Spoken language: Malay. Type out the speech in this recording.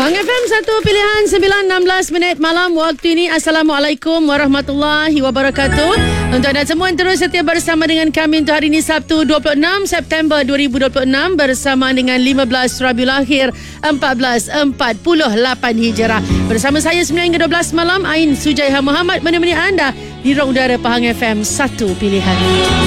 Pahang FM, satu pilihan 9.16 minit malam waktu ini. Assalamualaikum warahmatullahi wabarakatuh. Untuk anda semua yang terus setia bersama dengan kami untuk hari ini Sabtu 26 September 2026 bersama dengan 15 Rabiul Akhir 1448 Hijrah. Bersama saya 9 hingga 12 malam, Ain Sujaiha Muhammad menemani anda di ruang udara Pahang FM, satu pilihan.